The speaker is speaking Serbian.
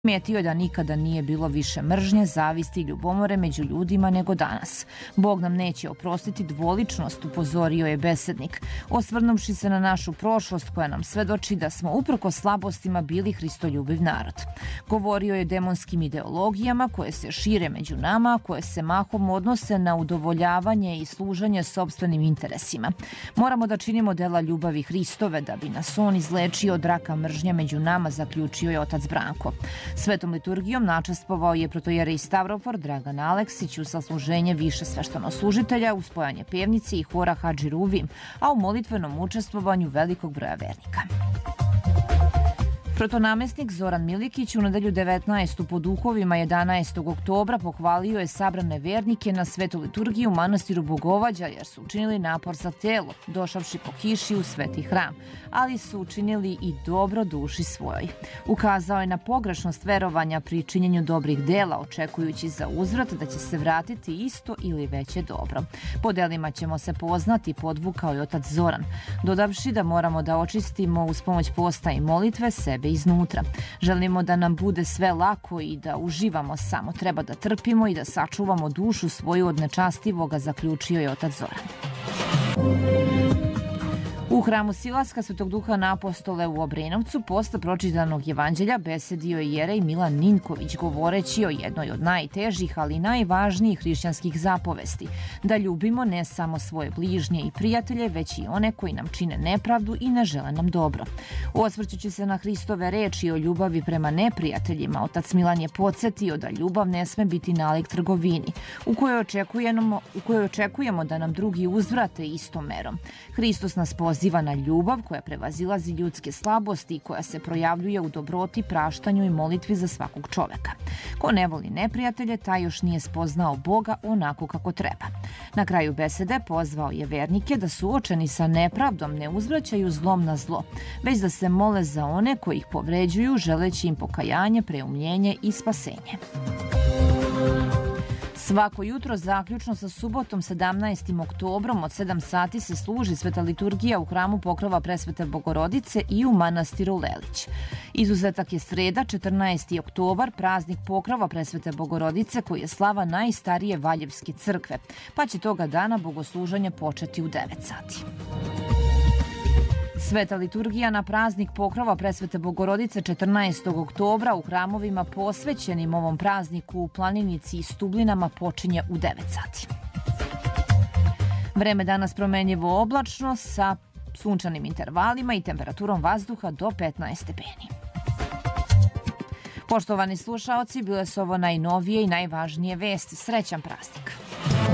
Primetio je da nikada nije bilo više mržnje, zavisti i ljubomore među ljudima nego danas. Bog nam neće oprostiti dvoličnost, upozorio je besednik, osvrnuvši se na našu prošlost koja nam svedoči da smo uprkos slabostima bili hristoljubiv narod. Govorio je o demonskim ideologijama koje se šire među nama, koje se mahom odnose na udovoljavanje i služenje sopstvenim interesima. Moramo da činimo dela ljubavi Hristove da bi nas on izlečio od raka mržnje među nama, zaključio je otac Branko. Svetom liturgijom načestvovao je protojerej Stavrofor Dragan Aleksić u sasluženje više sveštenoslужitelja, uz spojanje pevnici i hora Hadži Ruvim, a u molitvenom učestvovanju velikog broja vernika. Protonamestnik Zoran Milikić u nedelju 19. po duhovima 11. oktobra pohvalio je sabrane vernike na svetu liturgiju u manastiru Bogovađa jer su učinili napor za telo, došavši po kiši u sveti hram, ali su učinili i dobro duši svojoj. Ukazao je na pogrešnost verovanja pri činjenju dobrih dela, očekujući za uzvrat da će se vratiti isto ili veće dobro. Po delima ćemo se poznati, podvukao je otac Zoran, dodavši da moramo da očistimo uz pomoć posta i molitve sebe iznutra. Želimo da nam bude sve lako i da uživamo samo. Treba da trpimo i da sačuvamo dušu svoju od nečastivoga, zaključio je otac Zoran. U hramu Silaska Svetog Duha na Apostole u Obrenovcu posle pročitanog evanđelja besedio je jerej Milan Ninković, govoreći o jednoj od najtežih, ali najvažnijih hrišćanskih zapovesti, da ljubimo ne samo svoje bližnje i prijatelje, već i one koji nam čine nepravdu i ne žele nam dobro. Osvrćući se na Hristove reči o ljubavi prema neprijateljima, otac Milan je podsjetio da ljubav ne sme biti nalik trgovini, u kojoj očekujemo da nam drugi uzvrate istom merom. Hristos nas poziva na ljubav koja prevazilazi ljudske slabosti i koja se projavljuje u dobroti, praštanju i molitvi za svakog čoveka. Ko ne voli neprijatelje, taj još nije spoznao Boga onako kako treba. Na kraju besede pozvao je vernike da suočeni sa nepravdom ne uzvraćaju zlom na zlo, već da se mole za one koji ih povređuju, želeći im pokajanje, preumljenje i spasenje. Svako jutro, zaključno sa subotom 17. oktobrom od 7 sati se služi sveta liturgija u hramu Pokrova Presvete Bogorodice i u manastiru Lelić. Izuzetak je sreda, 14. oktobar, praznik Pokrova Presvete Bogorodice koji je slava najstarije Valjevske crkve, pa će toga dana bogosluženje početi u 9 sati. Sveta liturgija na praznik Pokrova Presvete Bogorodice 14. oktobra u hramovima posvećenim ovom prazniku u Planinici i Stublinama počinje u 9 sati. Vreme danas promenljivo oblačno sa sunčanim intervalima i temperaturom vazduha do 15 stepeni. Poštovani slušaoci, bile su ovo najnovije i najvažnije vesti. Srećan praznik!